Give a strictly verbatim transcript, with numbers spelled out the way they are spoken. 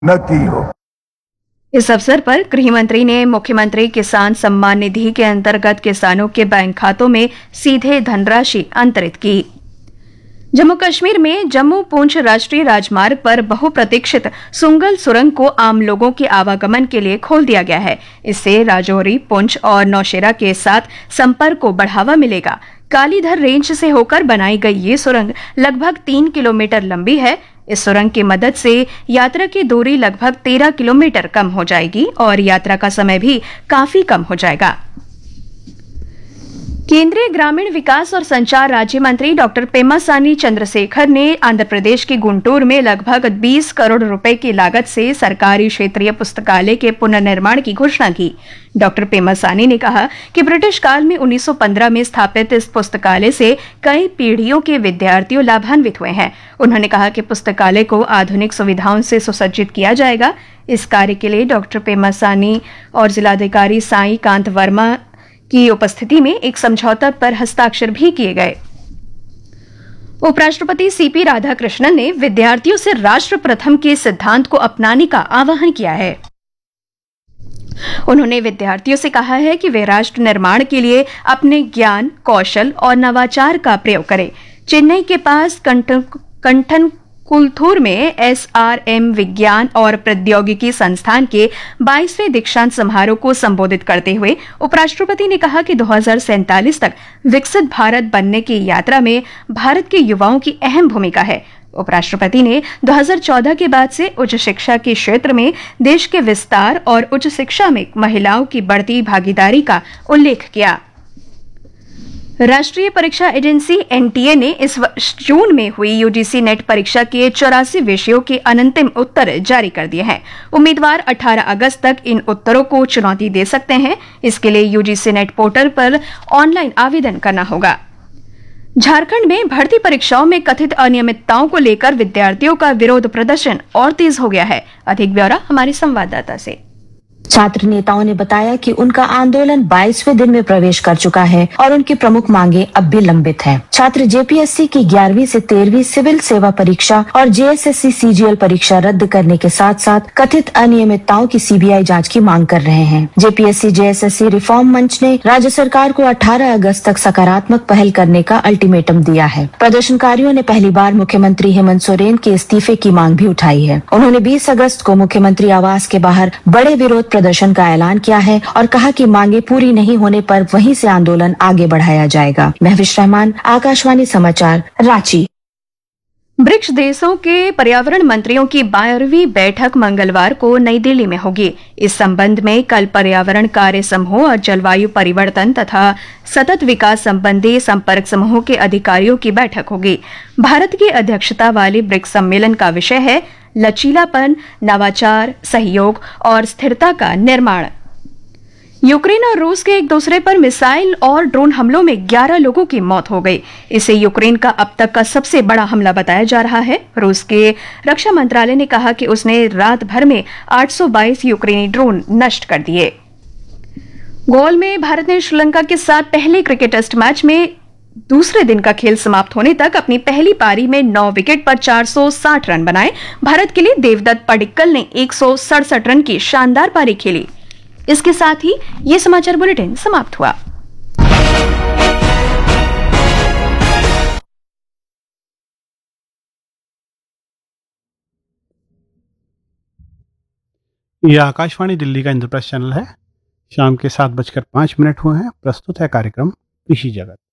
न की हो। इस अवसर पर गृह मंत्री ने मुख्यमंत्री किसान सम्मान निधि के अंतर्गत किसानों के बैंक खातों में सीधे धनराशि अंतरित की। जम्मू कश्मीर में जम्मू पुंछ राष्ट्रीय राजमार्ग पर बहुप्रतीक्षित सुंगल सुरंग को आम लोगों के आवागमन के लिए खोल दिया गया है। इससे राजौरी, पुंछ और नौशेरा के साथ संपर्क को बढ़ावा मिलेगा। कालीधर रेंज से होकर बनाई गई ये सुरंग लगभग तीन किलोमीटर लंबी है। इस सुरंग की मदद से यात्रा की दूरी लगभग तेरह किलोमीटर कम हो जाएगी और यात्रा का समय भी काफी कम हो जाएगा। केंद्रीय ग्रामीण विकास और संचार राज्य मंत्री डॉक्टर पेम्मासानी चंद्रशेखर ने आंध्र प्रदेश के गुंटूर में लगभग बीस करोड़ रुपए की लागत से सरकारी क्षेत्रीय पुस्तकालय के पुनर्निर्माण की घोषणा की। डॉक्टर पेम्मासानी ने कहा कि ब्रिटिश काल में उन्नीस सौ पंद्रह में स्थापित इस पुस्तकालय से कई पीढ़ियों के विद्यार्थियों लाभान्वित हुए हैं। उन्होंने कहा कि पुस्तकालय को आधुनिक सुविधाओं से सुसज्जित किया जाएगा। इस कार्य के लिए डॉक्टर पेम्मासानी और जिलाधिकारी साई कांत वर्मा की उपस्थिति में एक समझौता पर हस्ताक्षर भी किए गए। उपराष्ट्रपति सीपी राधाकृष्णन ने विद्यार्थियों से राष्ट्र प्रथम के सिद्धांत को अपनाने का आह्वान किया है। उन्होंने विद्यार्थियों से कहा है कि वे राष्ट्र निर्माण के लिए अपने ज्ञान, कौशल और नवाचार का प्रयोग करें। चेन्नई के पास कंठन कंठन कुलथूर में एसआरएम विज्ञान और प्रौद्योगिकी संस्थान के बाईसवें दीक्षांत समारोह को संबोधित करते हुए उपराष्ट्रपति ने कहा कि दो हज़ार सैंतालीस तक विकसित भारत बनने की यात्रा में भारत के युवाओं की अहम भूमिका है। उपराष्ट्रपति ने दो हज़ार चौदह के बाद से उच्च शिक्षा के क्षेत्र में देश के विस्तार और उच्च शिक्षा में महिलाओं की बढ़ती भागीदारी का उल्लेख किया। राष्ट्रीय परीक्षा एजेंसी एनटीए ने इस वर्ष जून में हुई यूजीसी नेट परीक्षा के चौरासी विषयों के अंतिम उत्तर जारी कर दिए हैं। उम्मीदवार अठारह अगस्त तक इन उत्तरों को चुनौती दे सकते हैं। इसके लिए यूजीसी नेट पोर्टल पर ऑनलाइन आवेदन करना होगा। झारखंड में भर्ती परीक्षाओं में कथित अनियमितताओं को लेकर विद्यार्थियों का विरोध प्रदर्शन और तेज हो गया है। अधिक ब्यौरा हमारे संवाददाता से। छात्र नेताओं ने बताया कि उनका आंदोलन बाईसवें दिन में प्रवेश कर चुका है और उनकी प्रमुख मांगे अब भी लंबित हैं। छात्र जेपीएससी की ग्यारहवीं से तेरहवीं सिविल सेवा परीक्षा और जेएसएससी सीजीएल परीक्षा रद्द करने के साथ साथ कथित अनियमितताओं की सीबीआई जांच की मांग कर रहे हैं। जेपीएससी जेएसएससी रिफॉर्म मंच ने राज्य सरकार को अठारह अगस्त तक सकारात्मक पहल करने का अल्टीमेटम दिया है। प्रदर्शनकारियों ने पहली बार मुख्यमंत्री हेमंत सोरेन के इस्तीफे की मांग भी उठाई है। उन्होंने बीस अगस्त को मुख्यमंत्री आवास के बाहर बड़े विरोध प्रदर्शन का ऐलान किया है और कहा कि मांगे पूरी नहीं होने पर वहीं से आंदोलन आगे बढ़ाया जाएगा। महविश रहमान, आकाशवाणी समाचार, रांची। ब्रिक्स देशों के पर्यावरण मंत्रियों की बारहवीं बैठक मंगलवार को नई दिल्ली में होगी। इस संबंध में कल पर्यावरण कार्य समूह और जलवायु परिवर्तन तथा सतत विकास संबंधी संपर्क समूह के अधिकारियों की बैठक होगी। भारत की अध्यक्षता वाले ब्रिक्स सम्मेलन का विषय है लचीलापन, नवाचार, सहयोग और स्थिरता का निर्माण। यूक्रेन और रूस के एक दूसरे पर मिसाइल और ड्रोन हमलों में ग्यारह लोगों की मौत हो गई। इसे यूक्रेन का अब तक का सबसे बड़ा हमला बताया जा रहा है। रूस के रक्षा मंत्रालय ने कहा कि उसने रात भर में आठ सौ बाईस यूक्रेनी ड्रोन नष्ट कर दिए। गोल में भारत ने श्रीलंका के साथ पहले क्रिकेट टेस्ट मैच में दूसरे दिन का खेल समाप्त होने तक अपनी पहली पारी में नौ विकेट पर चार सौ साठ रन बनाए। भारत के लिए देवदत्त पडिक्कल ने एक सौ सड़सठ रन की शानदार पारी खेली। इसके साथ ही ये समाचार बुलेटिन समाप्त हुआ। यह आकाशवाणी दिल्ली का इंद्रप्रस्थ चैनल है। शाम के सात बजकर पांच मिनट हुए हैं। प्रस्तुत है कार्यक्रम कृषि जगत।